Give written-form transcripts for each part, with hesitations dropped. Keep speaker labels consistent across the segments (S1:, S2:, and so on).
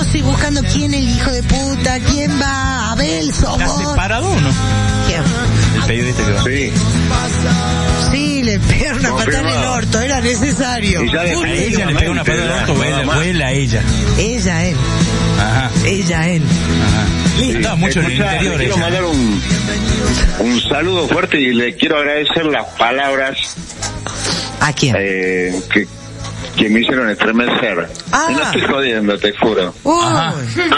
S1: estoy buscando quién es el hijo de puta, quién va, Abel, sos
S2: ¿La
S1: vos.
S2: separado o no?
S1: ¿Quién?
S2: El periodista que va.
S3: Sí.
S1: Sí, le pegaron una patada en el
S3: Confirmado.
S1: orto, era necesario.
S3: Y ya
S2: A ella le pegó una patada de orto, o él a ella.
S1: Ella, él.
S2: Ajá,
S1: Ella, él.
S2: ajá. Estaba mucho en el
S3: Escuchá,
S2: interior
S3: le quiero
S2: ella.
S3: mandar un saludo fuerte y le quiero agradecer las palabras
S1: ¿A quién?
S3: que me hicieron estremecer.
S1: Ah.
S3: Y no estoy jodiendo, te juro.
S2: Ajá.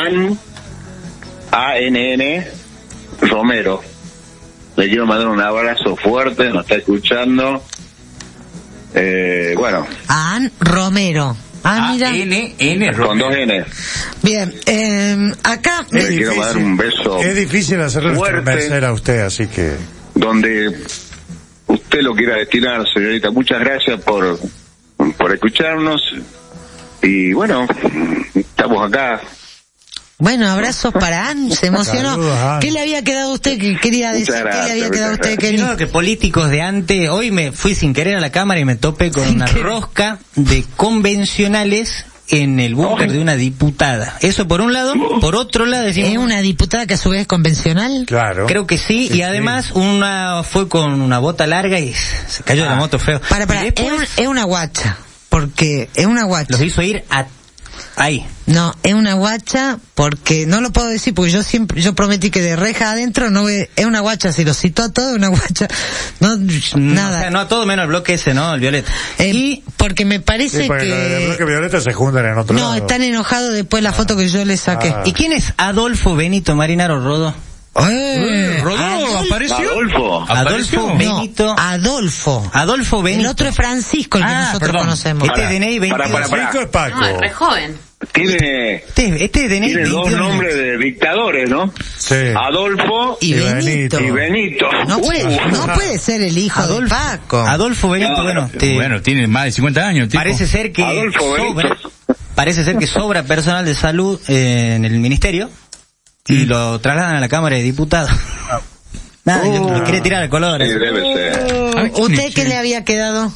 S3: ANN Romero. Le quiero mandar un abrazo fuerte, nos está escuchando. Bueno,
S1: Ann Romero. Mira.
S2: N
S3: con dos N.
S1: Bien, acá...
S3: Le quiero mandar un beso
S4: Es difícil hacerle
S3: fuerte.
S4: estremecer a usted, así que...
S3: Donde usted lo quiera destinar, señorita. Muchas gracias por escucharnos. Y bueno, estamos acá.
S1: Bueno, abrazos para Ann, se emocionó.
S4: Saludos, Ann.
S1: ¿Qué le había quedado a usted que quería decir?
S3: Muchas
S1: ¿Qué le había
S3: gracias,
S1: quedado a
S3: muchas
S1: usted que
S5: No, que políticos de antes, hoy me fui sin querer a la cámara y me topé con una rosca de convencionales en el búnker de una diputada. Eso por un lado, por otro lado decimos...
S1: ¿Es una diputada que a su vez es convencional?
S4: Claro.
S5: Creo que sí, y además una fue con una bota larga y se cayó de la moto feo.
S1: Para,
S5: Y después
S1: es una guacha, porque es una guacha.
S5: los hizo ir ahí.
S1: No, es una guacha porque no lo puedo decir porque yo prometí que de reja adentro no es una guacha, si lo citó a todo es una guacha. No, nada.
S5: O sea, no a todo menos el bloque ese, ¿no? El violeta.
S1: Y porque me parece
S4: Sí, porque los de Bloque Violeta se juntan en otro
S1: no,
S4: lado.
S1: están enojados después la foto que yo les saqué.
S4: Ah.
S5: ¿Y quién es Adolfo Benito Marinaro Rodo?
S2: Rodó, apareció.
S3: Adolfo.
S5: Adolfo
S1: No,
S5: Benito.
S1: Adolfo
S5: Benito.
S1: El otro es Francisco, el que nosotros
S2: perdón.
S1: conocemos.
S5: Este es DNI 22.
S4: Francisco es Paco.
S6: No, es re joven.
S3: Tiene
S5: Este es DNI
S3: tiene dos
S5: 22.
S3: nombres de dictadores, ¿no?
S4: Sí.
S3: Adolfo
S1: Y Benito.
S3: y Benito.
S1: No puede ser el hijo de Paco.
S5: Adolfo Benito,
S3: No,
S5: bueno,
S2: Bueno, tiene más de 50 años, tipo.
S5: parece ser que
S3: Adolfo Benito.
S5: sobra personal de salud en el ministerio y lo trasladan a la Cámara de Diputados. Nada, lo quiere tirar al color.
S3: Sí, debe ser.
S1: ¿Usted qué le había quedado?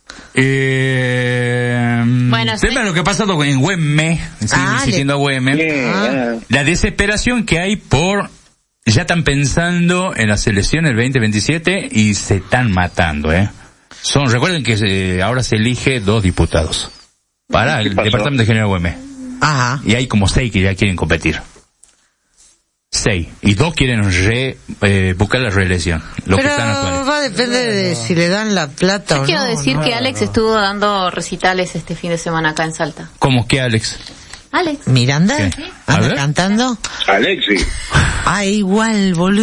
S6: Bueno, sí.
S2: Tema lo que ha pasado en Güemes, insistiendo a Güemes. La desesperación que hay ya están pensando en las elecciones del 2027 y se están matando, recuerden que ahora se elige 2 diputados para el
S3: pasó?
S2: departamento de General Güemes.
S1: Ajá.
S2: Y hay como 6 que ya quieren competir. 6. Y 2 quieren buscar la reelección. Los que están
S1: Pero
S2: actuales.
S1: va a depender de si le dan la plata
S6: Yo
S1: o
S6: quiero
S1: no.
S6: decir
S1: ¿no?
S6: que Alex estuvo dando recitales este fin de semana acá en Salta.
S2: ¿Cómo que, Alex?
S6: Alex.
S1: ¿Miranda?
S2: ¿Qué? A
S1: ¿Anda
S2: ver.
S1: cantando?
S3: Alexi.
S1: Ah, igual, boludo.